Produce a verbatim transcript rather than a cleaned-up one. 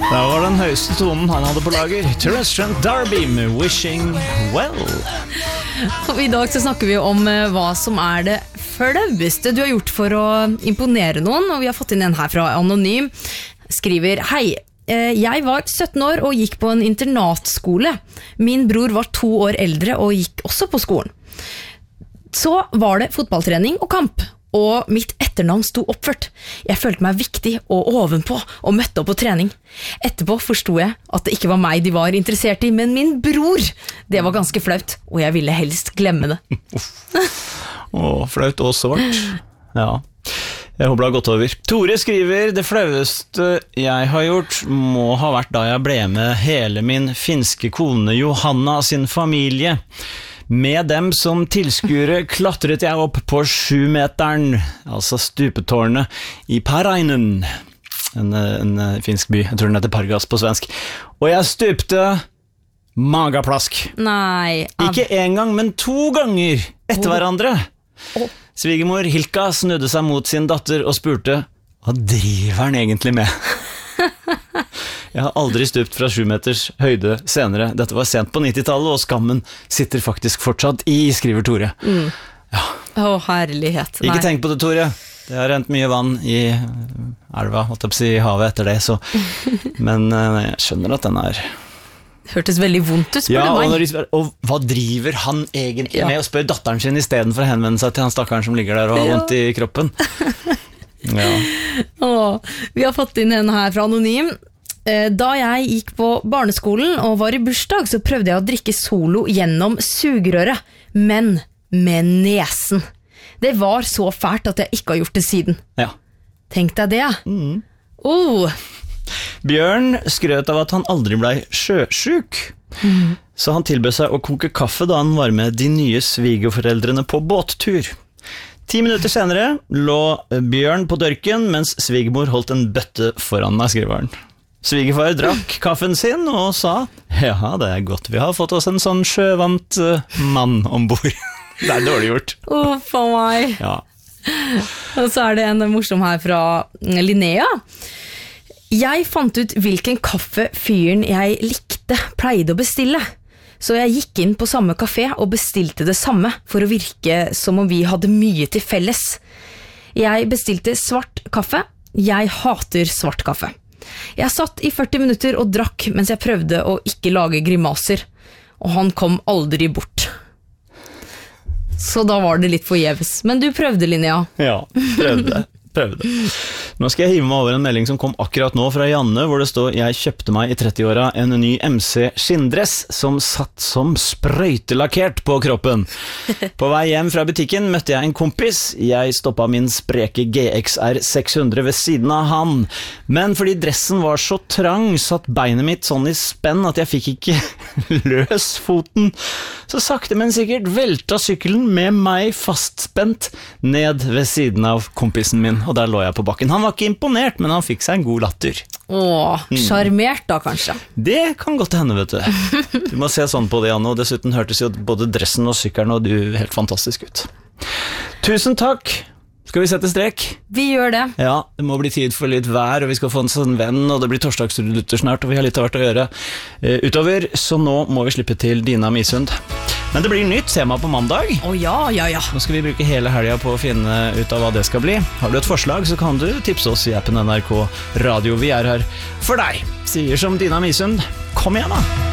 Det var den høyeste tonen han hadde på lager. Terrestrial Derby med Wishing Well. Og I dag så snakker vi om uh, hva som er det flaueste du har gjort for å imponere noen. Og vi har fått inn en her fra Anonym. Skriver, hei, uh, jeg var sytten år og gikk på en internatskole. Min bror var to år eldre og gikk også på skolen. Så var det fotballtrening og kamp. Og mitt etternavn sto oppført. Jeg følte meg viktig og ovenpå og møtte opp på trening. Etterpå forstod jeg at det ikke var meg de var interessert i, men min bror. Det var ganske flaut, og jeg ville helst glemme det. Åh, flaut og sårt. Ja, jeg håper det har gått over. Tore skriver, det flaueste jeg har gjort må ha vært da jeg ble med hele min finske kone Johanna sin familie. Med dem som tilskuere klatret jeg opp på sju meteren, altså stupetårnet i Parainen, en, en finsk by, jeg tror den heter Pargas på svensk. Og jeg stupte magaplask. Nei. Ab- Ikke en gang, men to ganger etter hverandre. Oh. Svigermor Hilka snudde seg mot sin datter og spurte, hva driver han egentlig med? Jeg har aldri stupt fra sju meters høyde senere. Dette var sent på nittitallet, og skammen sitter faktisk fortsatt i, skriver Tore. Mm. Ja. Å, herlighet. Nei. Ikke tenk på det, Tore. Det har rent mye vann i elva, holdt jeg på å si, i havet etter det, så. Men jeg skjønner at den er... Hørtes veldig vondt ut, spør ja, du meg. Og, spør, og hva driver han egentlig ja. med å spørre datteren sin i stedet for å henvende seg til han stakkaren som ligger der og har vondt i kroppen? Ja. Åh, vi har fått inn en her fra Anonym. Da jeg gikk på barneskolen og var i bursdag, så prøvde jeg å drikke solo gjennom sugerøret, men med nesen. Det var så fælt at jeg ikke har gjort det siden. Ja. Tenk deg det. Mm. Oh. Bjørn skrøt av at han aldri ble sjøsyk, mm. så han tilbød seg å koke kaffe da han var med de nye svigerforeldrene på båttur. Ti minutter senere lå Bjørn på dørken, mens svigermor holdt en bøtte foran meg, skriver han. Svigerfar drakk kaffen sin og sa, ja, det er godt vi har fått oss en sånn sjøvant mann ombord. Det er dårlig gjort. Åh, oh, for meg. Ja. Og så er det en morsom her fra Linnea. Jeg fant ut hvilken kaffe fyren jeg likte pleide å bestille. Så jeg gikk inn på samme kafé og bestilte det samme for å virke som om vi hadde mye til felles. Jeg bestilte svart kaffe. Jeg hater svart kaffe. Jeg satt i førti minutter og drakk mens jeg prøvde å ikke lage grimaser, og han kom aldri bort. Så da var det litt forgjeves. Men du prøvde, Linnea. Ja, prøvde. prøvde. Nå skal jeg hive meg over en melding som kom akkurat nå fra Janne, hvor det står, jeg kjøpte meg i trettiåra en ny M C skinndress som satt som sprøytelakkert på kroppen. På vei hjem fra butikken møtte jeg en kompis. Jeg stoppet min spreke G X R seks hundre ved siden av han. Men fordi dressen var så trang, satt beinet mitt sånn i spenn at jeg fikk ikke løs foten. Så sakte, men sikkert velta sykkelen med meg fastspent ned ved siden av kompisen min, og der lå jeg på bakken. Han var ikke imponert, men han fikk seg en god latter. Åh, charmert da kanskje. Det kan godt hende, vet du. Du må se sånn på det, Janne, og dessuten hørtes jo både dressen og sykkelen og du helt fantastisk ut. Tusen takk. Skal vi sette strek? Vi gjør det. Ja, det må bli tid for litt vær, og vi skal få en sånn venn, og det blir torsdagsruller snart, og vi har litt av hvert å gjøre uh, utover, så nå må vi slippe til Dina Misund. Men det blir nytt tema på mandag. Å oh, ja, ja, ja. Nå skal vi bruke hele helgen på å finne ut av hva det skal bli. Har du et forslag, så kan du tipse oss i appen N R K Radio. Vi er her for deg. Sier som Dina Misund, kom igjen da!